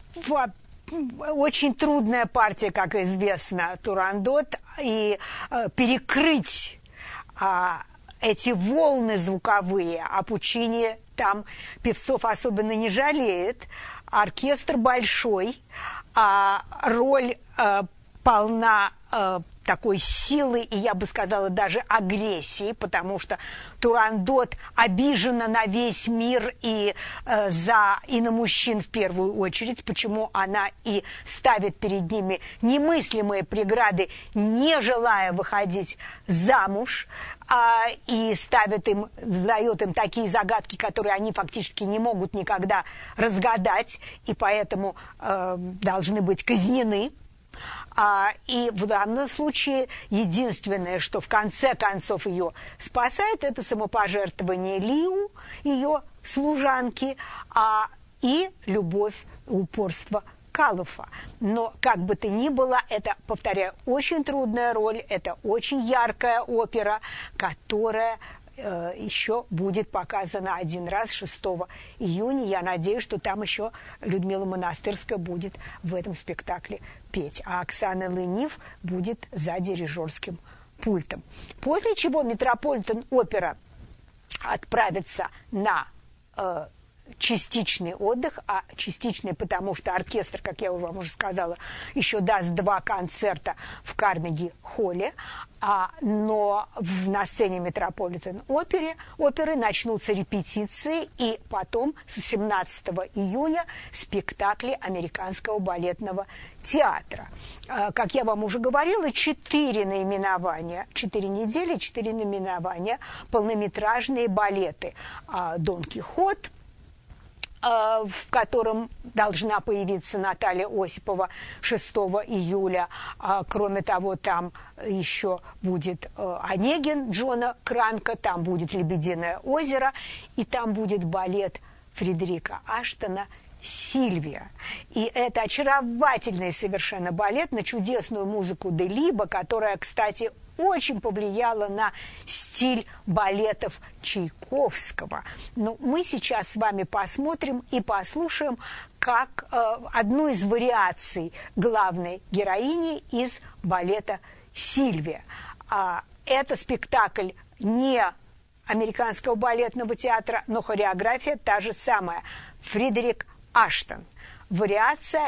очень трудная партия, как известно, Турандот, и перекрыть эти волны звуковые, а Пучини там певцов особенно не жалеет. Оркестр большой, а роль полна такой силы и, я бы сказала, даже агрессии, потому что Турандот обижена на весь мир и на мужчин в первую очередь, почему она и ставит перед ними немыслимые преграды, не желая выходить замуж, и задает им такие загадки, которые они фактически не могут никогда разгадать, и поэтому должны быть казнены. И в данном случае единственное, что в конце концов ее спасает, это самопожертвование Лиу, ее служанки, и любовь, упорство Калуфа. Но как бы то ни было, это, повторяю, очень трудная роль, это очень яркая опера, которая еще будет показана один раз 6 июня. Я надеюсь, что там еще Людмила Монастырская будет в этом спектакле петь, а Оксана Лынив будет за дирижерским пультом. После чего Метрополитен-опера отправится на частичный отдых, а частичный, потому что оркестр, как я вам уже сказала, еще даст 2 концерта в Карнеги-холле, но на сцене Метрополитен-оперы начнутся репетиции, и потом с 17 июня спектакли Американского балетного театра. Как я вам уже говорила, 4 наименования, 4 недели, 4 наименования, полнометражные балеты. «Дон Кихот», в котором должна появиться Наталья Осипова 6 июля. Кроме того, там еще будет «Онегин» Джона Кранка, там будет «Лебединое озеро», и там будет балет Фредерика Аштона «Сильвия». И это очаровательный совершенно балет на чудесную музыку Делиба, которая, кстати, очень повлияла на стиль балетов Чайковского. Но мы сейчас с вами посмотрим и послушаем как одну из вариаций главной героини из балета «Сильвия». Это спектакль не Американского балетного театра, но хореография та же самая. Фредерик Аштон. Вариация